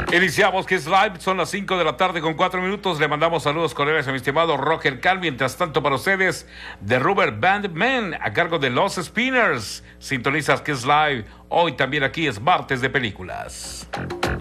Iniciamos Kiss Live, son las 5 de la tarde con 4 minutos. Le mandamos saludos cordiales a mi estimado Roger Cal. Mientras tanto, para ustedes, The Rubber Band Man, a cargo de Los Spinners. Sintonizas Kiss Live. Hoy también aquí es martes de películas.